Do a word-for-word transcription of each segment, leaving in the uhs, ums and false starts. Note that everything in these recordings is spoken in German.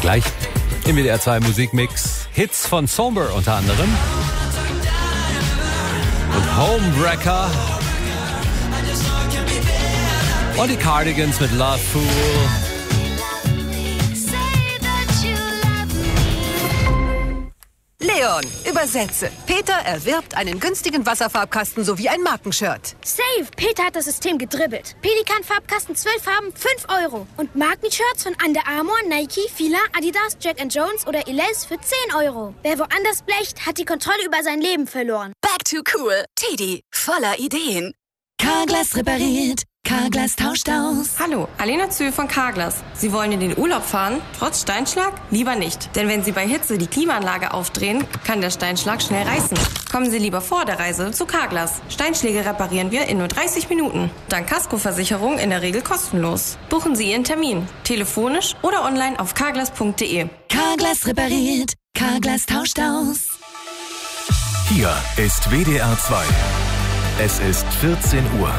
Gleich im W D R zwei Musikmix Hits von Somber unter anderem und Homewrecker und die Cardigans mit Love Fool. Leon, übersetze. Peter erwirbt einen günstigen Wasserfarbkasten sowie ein Markenshirt. Safe! Peter hat das System gedribbelt. Pelikan-Farbkasten, zwölf Farben, fünf Euro. Und Markenshirts von Under Armour, Nike, Fila, Adidas, Jack and Jones oder Elize für zehn Euro. Wer woanders blecht, hat die Kontrolle über sein Leben verloren. Back to cool. Teddy, voller Ideen. Carglass repariert. Carglass tauscht aus. Hallo, Alena Zühl von Carglass. Sie wollen in den Urlaub fahren? Trotz Steinschlag? Lieber nicht. Denn wenn Sie bei Hitze die Klimaanlage aufdrehen, kann der Steinschlag schnell reißen. Kommen Sie lieber vor der Reise zu Carglass. Steinschläge reparieren wir in nur dreißig Minuten. Dank Kaskoversicherung in der Regel kostenlos. Buchen Sie Ihren Termin. Telefonisch oder online auf carglass punkt de. Carglass repariert. Carglass tauscht aus. Hier ist W D R zwei. Es ist vierzehn Uhr.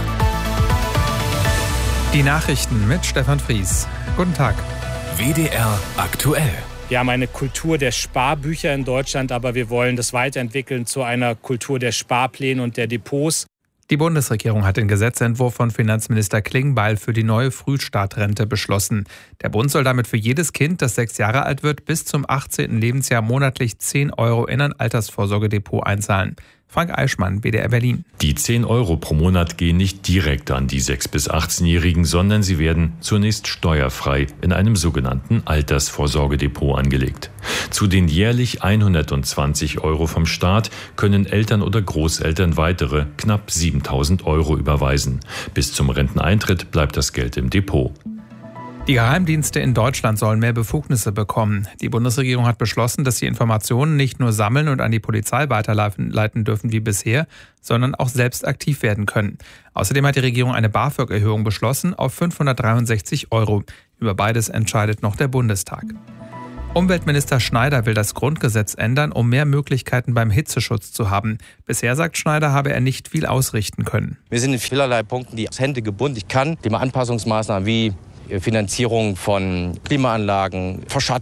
Die Nachrichten mit Stefan Fries. Guten Tag. W D R aktuell. Wir haben eine Kultur der Sparbücher in Deutschland, aber wir wollen das weiterentwickeln zu einer Kultur der Sparpläne und der Depots. Die Bundesregierung hat den Gesetzentwurf von Finanzminister Klingbeil für die neue Frühstartrente beschlossen. Der Bund soll damit für jedes Kind, das sechs Jahre alt wird, bis zum achtzehnten Lebensjahr monatlich zehn Euro in ein Altersvorsorgedepot einzahlen. Frank Eichmann, W D R Berlin. Die zehn Euro pro Monat gehen nicht direkt an die sechs- bis achtzehnjährigen, sondern sie werden zunächst steuerfrei in einem sogenannten Altersvorsorgedepot angelegt. Zu den jährlich hundertzwanzig Euro vom Staat können Eltern oder Großeltern weitere knapp siebentausend Euro überweisen. Bis zum Renteneintritt bleibt das Geld im Depot. Die Geheimdienste in Deutschland sollen mehr Befugnisse bekommen. Die Bundesregierung hat beschlossen, dass sie Informationen nicht nur sammeln und an die Polizei weiterleiten dürfen wie bisher, sondern auch selbst aktiv werden können. Außerdem hat die Regierung eine BAföG-Erhöhung beschlossen auf fünfhundertdreiundsechzig Euro. Über beides entscheidet noch der Bundestag. Umweltminister Schneider will das Grundgesetz ändern, um mehr Möglichkeiten beim Hitzeschutz zu haben. Bisher, sagt Schneider, habe er nicht viel ausrichten können. Wir sind in vielerlei Punkten die Hände gebunden. Ich kann Thema Anpassungsmaßnahmen wie Finanzierung von Klimaanlagen, Verschattung,